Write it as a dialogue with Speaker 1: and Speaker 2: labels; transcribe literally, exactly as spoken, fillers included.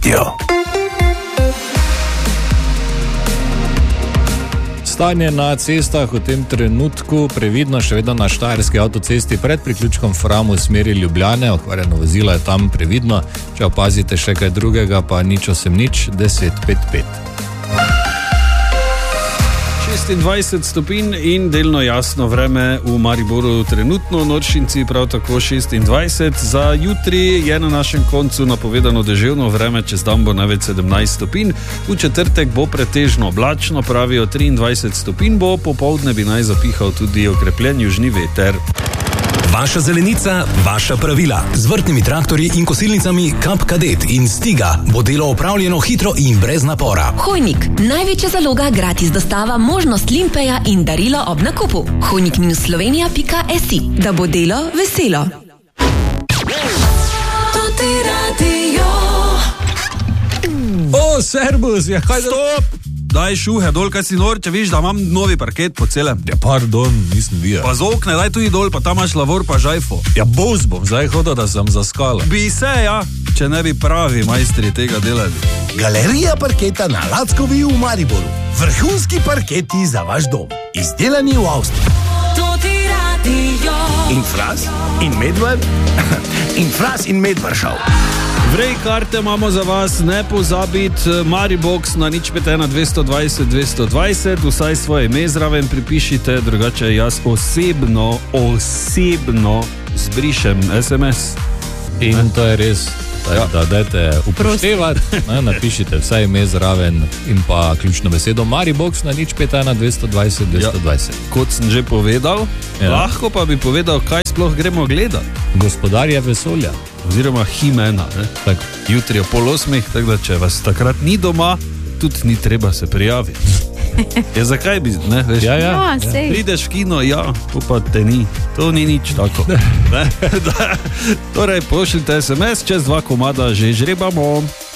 Speaker 1: Radio.
Speaker 2: Stanje na cestah v tem trenutku previdno, še vedno na štajerski avtocesti pred priključkom Fram v smeri Ljubljane, okvarjeno vozilo je tam previdno, če opazite še kaj drugega, pa nič osem nič deset pet pet.
Speaker 3: šestindvajset stopinj in delno jasno vreme v Mariboru trenutno, Noršinci prav tako šestindvajset, za jutri je na našem koncu napovedano deževno vreme, čez dan bo največ sedemnajst stopinj, v četrtek bo pretežno oblačno, pravijo triindvajset stopinj bo, popoldne bi naj zapihal tudi okrepljen južni veter.
Speaker 1: Vaša zelenica, vaša pravila. Z vrtnimi traktorji in kosilnicami Kap Kadet in Stiga bo delo opravljeno hitro in brez napora.
Speaker 4: Hojnik, največja zaloga, gratis dostava, možnost limpeja in darilo ob nakupu. hojnik slovenija pika si, da bo delo veselo.
Speaker 2: O, servus, ja, kaj
Speaker 3: Stop! Daj šuhe dol, kaj si nor, če viš, da imam novi parket po celem.
Speaker 2: Ja, pardon, nisem videl.
Speaker 3: Pa z okne, daj tudi dol, pa tam imaš lavor, pa žajfo.
Speaker 2: Ja, boz bom zdaj hodil, da sem zaskala.
Speaker 3: Bi se, ja, če ne bi pravi majstri tega delali.
Speaker 5: Galerija parketa na Lackovi v Mariboru. Vrhunski parketi za vaš dom. Izdelani v Avstriji. In Fras, in Medved, in Fras in Medvršav.
Speaker 3: Vrej karte imamo za vas, ne pozabiti, Maribox na nič pet ena dvesto dvajset dvesto dvajset, vsaj svoje ime zraven pripišite, drugače jaz osebno, osebno zbrišem es em es.
Speaker 2: In ne? To je res, da, ja. da dajte upoštevati, ne, napišite vsaj ime zraven in pa ključno besedo Maribox na nič pet ena dvesto dvajset dvesto dvajset.
Speaker 3: Ja, kot sem že povedal, ja. Lahko pa bi povedal, kaj sploh gremo gledati.
Speaker 2: Gospodarja vesolja.
Speaker 3: Oziroma He-Mana, ne? Jutri je pol osmih, tako da če vas takrat ni doma, tudi ni treba se prijaviti. Ja, zakaj bi, ne, veš?
Speaker 2: Ja, ja.
Speaker 6: Ja,
Speaker 2: ja.
Speaker 3: Prideš v kino, ja, to pa te ni. To ni nič tako. Ne? Torej, pošljite es em es, čez dva komada že žrebamo.